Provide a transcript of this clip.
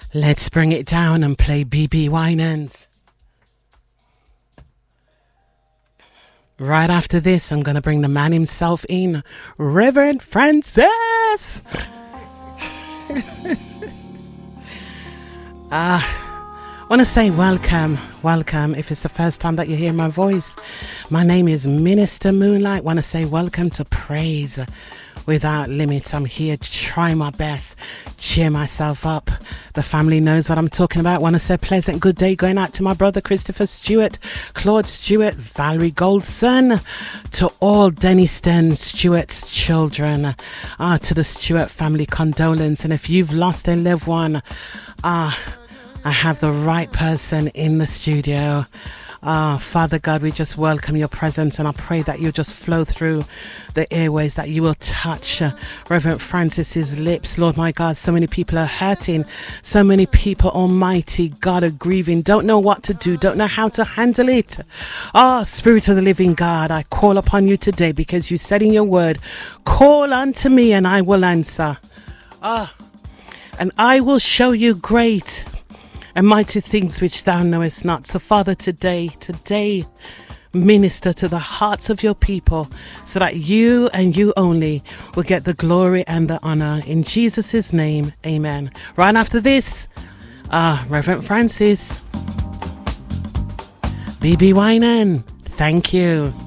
Let's bring it down and play BB Winans. Right after this, I'm going to bring the man himself in, Reverend Francis. I want to say welcome. If it's the first time that you hear my voice, my name is Minister Moonlight. Want to say welcome to Praise Without Limits. I'm here to try my best, cheer myself up. The family knows what I'm talking about. Want to say pleasant good day going out to my brother Christopher Stewart, Claude Stewart, Valerie Goldson, to all Denniston Stewart's children, to the Stewart family, condolence. And if you've lost a loved one, I have the right person in the studio. Father God, we just welcome your presence, and I pray that you'll just flow through the airways, that you will touch Reverend Francis's lips. Lord my God, so many people are hurting, so many people, Almighty God, are grieving, don't know what to do, don't know how to handle it. Spirit of the living God, I call upon you today, because you said in your word, call unto me and I will answer. And I will show you great and mighty things which thou knowest not. So Father, today, minister to the hearts of your people, so that you and you only will get the glory and the honor. In Jesus' name, amen. Right after this, Reverend Francis, BB Winan, thank you.